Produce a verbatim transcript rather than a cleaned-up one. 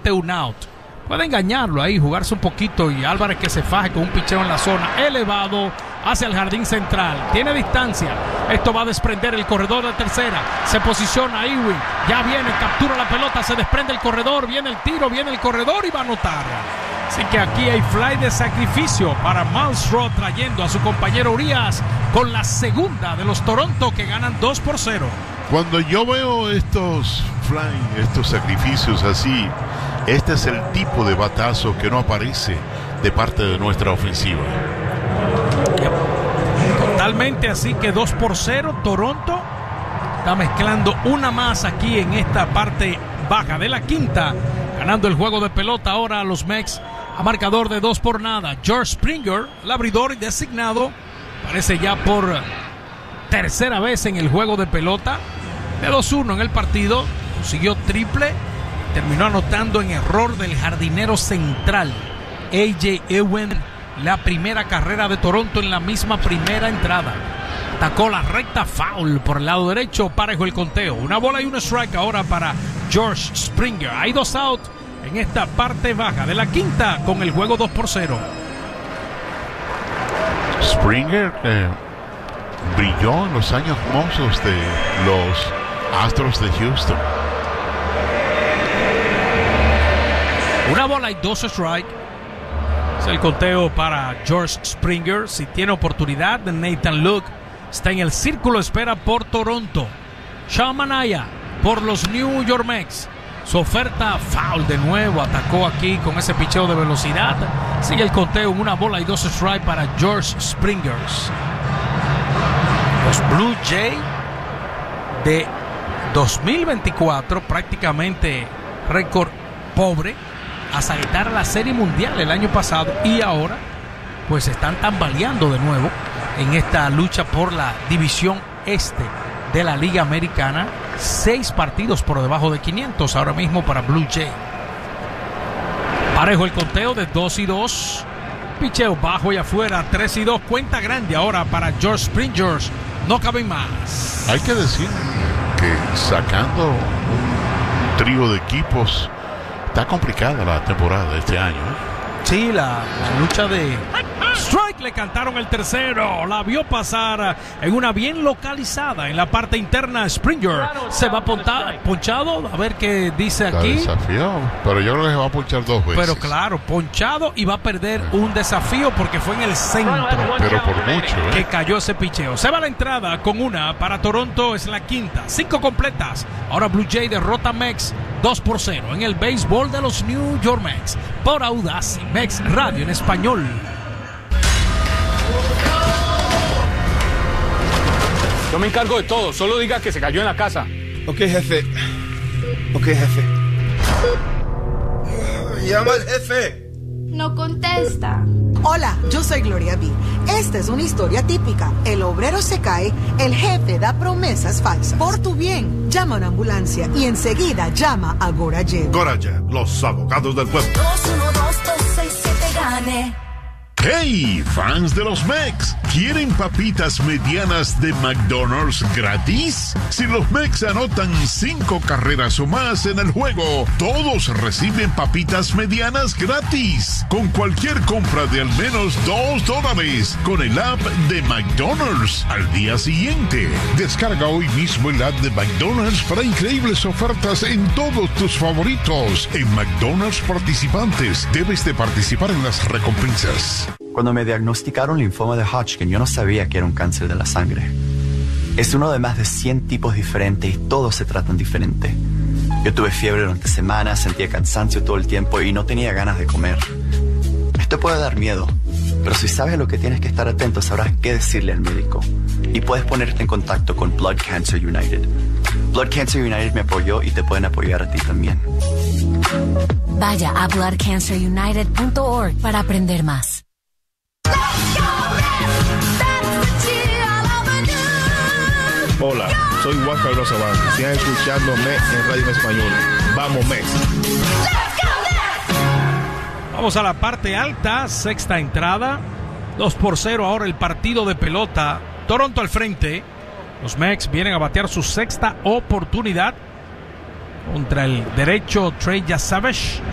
solamente un out. Puede engañarlo ahí, jugarse un poquito y Álvarez que se faje con un picheo en la zona, elevado hacia el jardín central. Tiene distancia. Esto va a desprender el corredor de tercera. Se posiciona Ewing. Ya viene, captura la pelota, se desprende el corredor. Viene el tiro, viene el corredor y va a anotar. Así que aquí hay fly de sacrificio para Myles Straw, trayendo a su compañero Urias con la segunda de los Toronto, que ganan dos por cero. Cuando yo veo estos fly, estos sacrificios así, este es el tipo de batazo que no aparece de parte de nuestra ofensiva. Totalmente, así que dos por cero. Toronto está mezclando una más aquí en esta parte baja de la quinta, ganando el juego de pelota ahora a los Mex a marcador de dos por nada. George Springer, el abridor designado, parece ya por tercera vez en el juego de pelota. De dos uno en el partido, consiguió triple, terminó anotando en error del jardinero central A J Ewing, la primera carrera de Toronto en la misma primera entrada. Atacó la recta, foul por el lado derecho, parejo el conteo. Una bola y un strike ahora para George Springer. Hay dos out en esta parte baja de la quinta con el juego dos por cero. Springer eh, brilló en los años mozos de los Astros de Houston. Una bola y dos strike. Es el conteo para George Springer. Si tiene oportunidad, Nathan Luke está en el círculo, espera por Toronto. Sean Manaea por los New York Mets. Su oferta, foul de nuevo. Atacó aquí con ese picheo de velocidad. Sigue el conteo, una bola y dos strike para George Springer. Los Blue Jays de dos mil veinticuatro, prácticamente récord pobre, a saltar la Serie Mundial el año pasado, y ahora pues están tambaleando de nuevo en esta lucha por la división este de la Liga Americana. Seis partidos por debajo de quinientos ahora mismo para Blue Jay. Parejo el conteo de dos y dos. Picheo bajo y afuera, tres y dos. Cuenta grande ahora para George Springer. No caben más. Hay que decir que sacando un trío de equipos, está complicada la temporada de este año, ¿eh? Sí, la, la lucha de strike, le cantaron el tercero, la vio pasar en una bien localizada en la parte interna. Springer se va ponta, ponchado, a ver qué dice aquí. Está desafiado, pero yo creo que se va a ponchar dos veces. Pero claro, ponchado, y va a perder un desafío porque fue en el centro. Pero por mucho, ¿eh? Que cayó ese picheo. Se va la entrada con una para Toronto, es la quinta. Cinco completas. Ahora Blue Jay derrota a Mex dos por cero en el béisbol de los New York Mets por Audaz y Mex Radio en español. Yo me encargo de todo, solo diga que se cayó en la casa. Ok, jefe. Ok, jefe. Llama al jefe. No contesta. Hola, yo soy Gloria B. Esta es una historia típica. El obrero se cae, el jefe da promesas falsas. Por tu bien, llama a una ambulancia y enseguida llama a Gorayev. Gorayev, los abogados del pueblo. dos uno dos dos seis siete gane. ¡Hey, fans de los Mex! ¿Quieren papitas medianas de McDonald's gratis? Si los Mex anotan cinco carreras o más en el juego, todos reciben papitas medianas gratis. Con cualquier compra de al menos dos dólares con el app de McDonald's al día siguiente. Descarga hoy mismo el app de McDonald's para increíbles ofertas en todos tus favoritos. En McDonald's participantes, debes de participar en las recompensas. Cuando me diagnosticaron linfoma de Hodgkin, yo no sabía que era un cáncer de la sangre. Es uno de más de cien tipos diferentes y todos se tratan diferente. Yo tuve fiebre durante semanas, sentía cansancio todo el tiempo y no tenía ganas de comer. Esto puede dar miedo, pero si sabes lo que tienes que estar atento, sabrás qué decirle al médico. Y puedes ponerte en contacto con Blood Cancer United. Blood Cancer United me apoyó y te pueden apoyar a ti también. Vaya a blood cancer united punto org para aprender más. Hola, soy Juan Carlos Sabán. Sigan escuchándome en Radio en Español. ¡Vamos, Mex! Vamos a la parte alta, sexta entrada. dos por cero ahora el partido de pelota. Toronto al frente. Los Mex vienen a batear su sexta oportunidad contra el derecho Trey Savage.